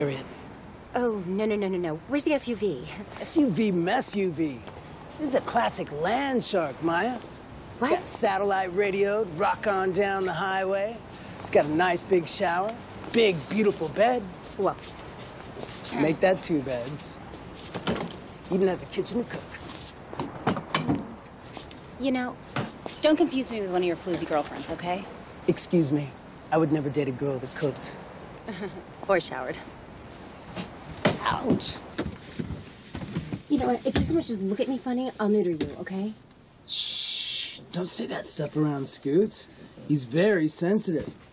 Period. Oh, no. Where's the SUV? SUV, mess UV. This is a classic land shark, Maya. It's got satellite radioed, rock on down the highway. It's got a nice big shower, big, beautiful bed. Whoa. Make that 2 beds. Even has a kitchen to cook. You know, don't confuse me with one of your floozy girlfriends, okay? Excuse me. I would never date a girl that cooked. Or showered. Ouch. You know what? If you so much as look at me funny, I'll neuter you, okay? Shh. Don't say that stuff around Scoots. He's very sensitive.